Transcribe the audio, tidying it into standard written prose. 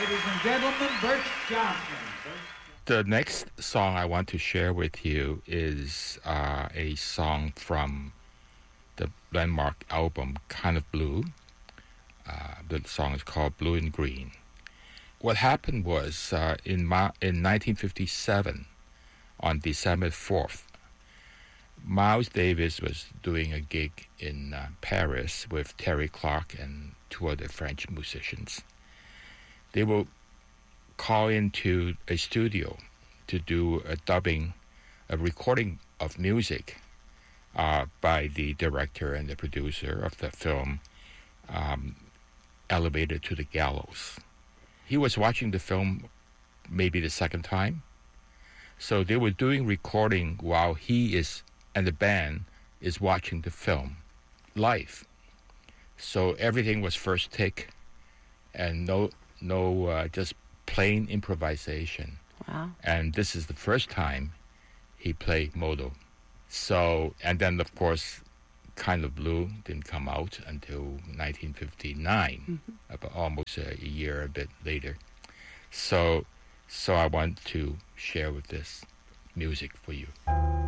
Ladies and gentlemen, Bert Johnson. The next song I want to share with you is a song from the landmark album Kind of Blue. The song is called Blue and Green. What happened was in 1957, on December 4th, Miles Davis was doing a gig in Paris with Terry Clark and two other French musicians. They will call into a studio to do a recording of music by the director and the producer of the film Elevated to the Gallows. He was watching the film maybe the second time. So they were doing recording while he is and the band is watching the film live. So everything was first take and no just plain improvisation. Wow. And this is the first time he played Modo. So, and then of course, Kind of Blue didn't come out until 1959, about almost a year a bit later. So I want to share with this music for you.